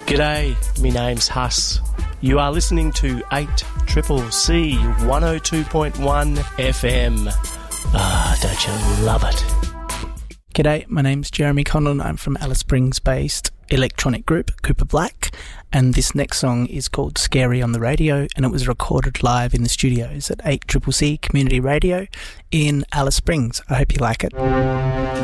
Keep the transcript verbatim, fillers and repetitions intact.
G'day, me name's Huss. You are listening to eight C C C one oh two point one F M. Ah, don't you love it? G'day, my name's Jeremy Condon. I'm from Alice Springs-based electronic group Cooper Black, and this next song is called Scary on the Radio, and it was recorded live in the studios at eight C C C Community Radio in Alice Springs. I hope you like it.